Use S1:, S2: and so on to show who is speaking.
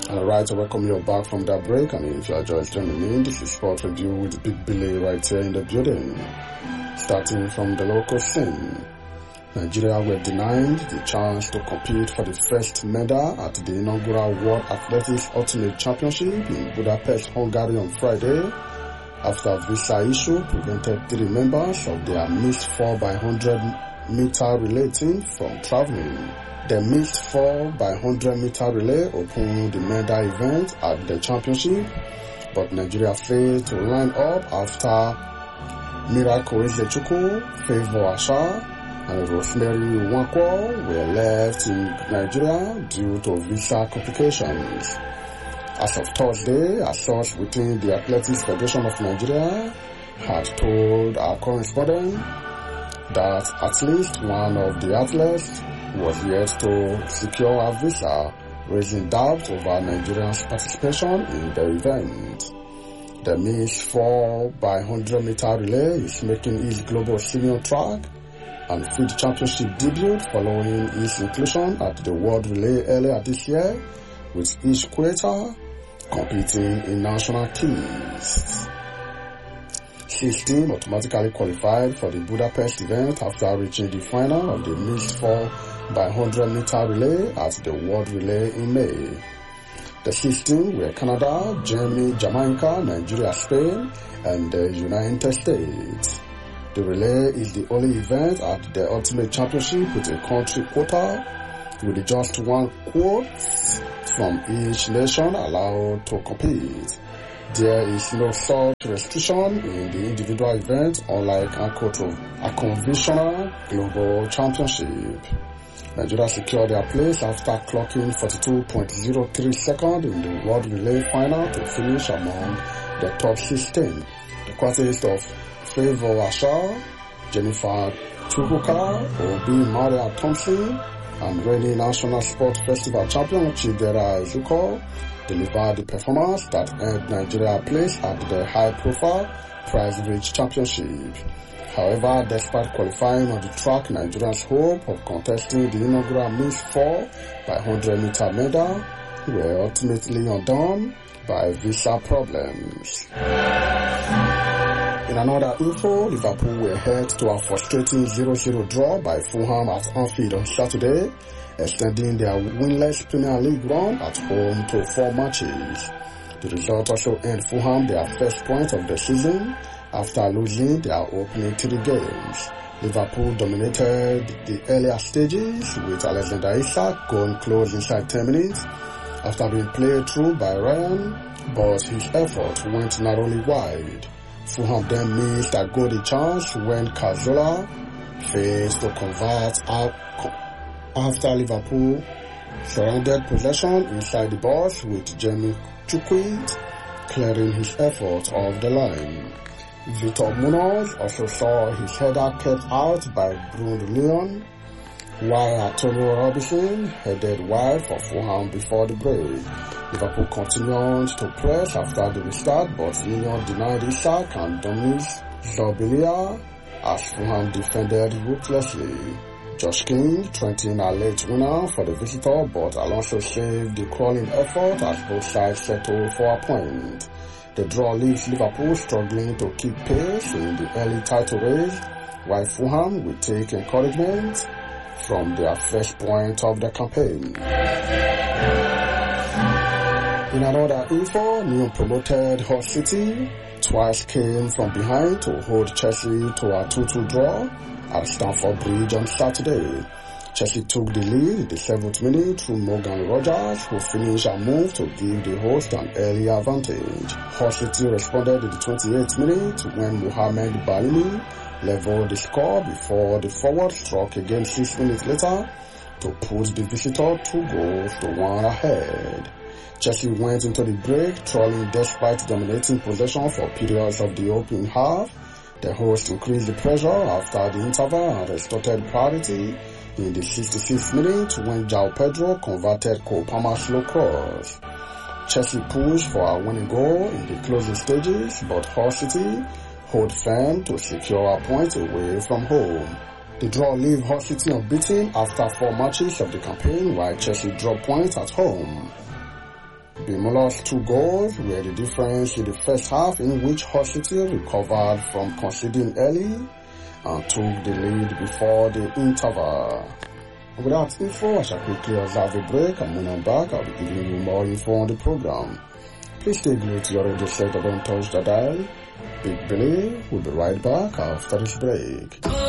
S1: Alright, to welcome you back from that break, and if you are just joining me, this is Sport Review with Big Billy right here in the building. Starting from the local scene, Nigeria were denied the chance to compete for the first medal at the inaugural World Athletics Ultimate Championship in Budapest, Hungary on Friday, after visa issue prevented 3 members of their mixed 4x100 meter relay team from traveling. The mixed 4x100 meter relay opened the medal event at the championship, but Nigeria failed to line up after Miracle Ezechukwu, Favour Asha, and Rosemary Nwankwo were left in Nigeria due to visa complications. As of Thursday, a source within the Athletics Federation of Nigeria had told our correspondent that at least one of the athletes was yet to secure a visa, raising doubt over Nigeria's participation in the event. The mixed 4x100 meter relay is making its global senior track and field championship debut following its inclusion at the World Relay earlier this year, with each quota competing in national teams. 6 teams automatically qualified for the Budapest event after reaching the final of the mixed 4x100 meter relay at the World Relay in May. The 6 teams were Canada, Germany, Jamaica, Nigeria, Spain, and the United States. The relay is the only event at the Ultimate Championship with a country quota, with just 1 quote from each nation allowed to compete. There is no such restriction in the individual event, unlike a conventional global championship. Nigeria secured their place after clocking 42.03 seconds in the World Relay final to finish among the top 16. The quartet of Favour Asha, Jennifer Chukwuka, Obi Maria Thompson, and reigning National Sport Festival champion Chidera Ezuko delivered the performance that earned Nigeria a place at the high-profile prize-rich championship. However, despite qualifying on the track, Nigeria's hope of contesting the inaugural mixed 4x100 meter medal were ultimately undone by visa problems. In another info, Liverpool were held to a frustrating 0-0 draw by Fulham at Anfield on Saturday, extending their winless Premier League run at home to 4 matches. The result also earned Fulham their first point of the season after losing their opening 3 games. Liverpool dominated the earlier stages with Alexander Isak going close inside 10 minutes after being played through by Ryan, but his effort went narrowly wide. Fulham then missed a golden chance when Cazorla failed to convert after Liverpool surrendered possession inside the box with Jamie Chukwuka clearing his effort off the line. Victor Munoz also saw his header kept out by Bruno Leon, while Antonio Robinson headed wide for Fulham before the break. Liverpool continued to press after the restart, but Leon denied Isak and Dominic Zobilia as Fulham defended ruthlessly. Josh King threatened a late winner for the visitor, but Alonso saved the crawling effort as both sides settled for a point. The draw leaves Liverpool struggling to keep pace in the early title race, while Fulham will take encouragement from their first point of the campaign. In another info, new promoted Hull City twice came from behind to hold Chelsea to a 2-2 draw at Stamford Bridge on Saturday. Chelsea took the lead in the 7th minute through Morgan Rogers, who finished a move to give the host an early advantage. Hull City responded in the 28th minute when Mohamed Baini leveled the score before the forward struck again 6 minutes later to put the visitor 2-1 ahead. Chelsea went into the break trolling despite dominating possession for periods of the opening half. The hosts increased the pressure after the interval and restored priority in the 66th minute when João Pedro converted Cole Palmer's slow cross. Chelsea pushed for a winning goal in the closing stages, but Hull City hold firm to secure a point away from home. The draw leaves Hull City unbeaten after 4 matches of the campaign, while Chelsea dropped points at home. Bimola's 2 goals were the difference in the first half, in which Hull City recovered from conceding early and took the lead before the interval. And with that info, I shall quickly observe a break, and when I'm back, I'll be giving you more info on the program. Please stay glued to your radio set or don't touch the dial. Big Billy will be right back after this break.